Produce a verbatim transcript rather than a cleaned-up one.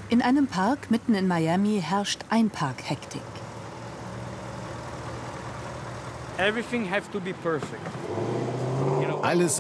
In einem Park mitten in Miami herrscht Einparkhektik. Everything has to be perfect. Alles